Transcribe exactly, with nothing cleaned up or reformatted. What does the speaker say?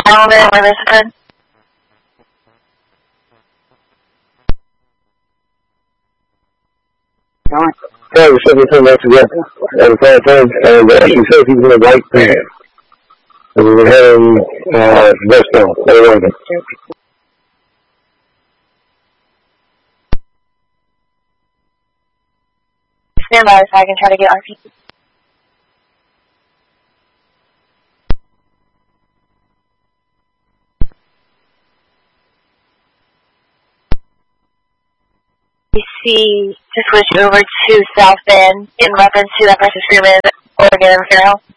Calendar, where this is. Yeah, we said we put that together. And the same thing, and uh, she said he was in a white van. And we were heading, uh, westbound, Oregon. Stand by so I can try to get R P. We see to switch over to South Bend in reference to that Princess Freeman, Oregon Fair House.